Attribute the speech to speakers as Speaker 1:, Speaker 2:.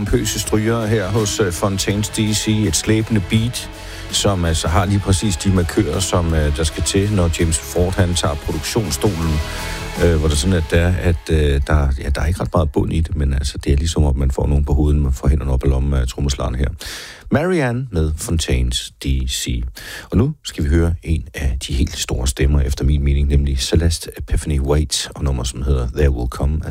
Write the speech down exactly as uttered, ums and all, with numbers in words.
Speaker 1: pompøse stryger her hos uh, Fontaines D C. Et slæbende beat, som altså har lige præcis de markører, som uh, der skal til, når James Ford han tager produktionsstolen. Uh, hvor der sådan, at, der, at uh, der, ja, der er ikke ret meget bund i det, men altså, det er ligesom, at man får nogen på hovedet, man får hænderne op i lommen af trommeslageren her. Marianne med Fontaines D C. Og nu skal vi høre en af de helt store stemmer, efter min mening, nemlig Celeste Epiphany Waite, og nummer, som hedder There Will Come a